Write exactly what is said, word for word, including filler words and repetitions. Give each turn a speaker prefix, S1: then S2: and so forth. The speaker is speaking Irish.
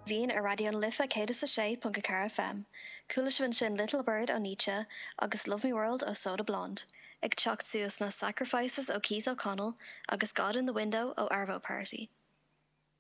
S1: Bhín a radio'n lifa céad sa sé punca car F M. Cúlis vin sin Little Bird ó Nietzsche agus Love Me World ó Soda Blonde. Ag teacht suas na Sacrifices ó Keith O'Connell agus God in the Window ó Arvo Party.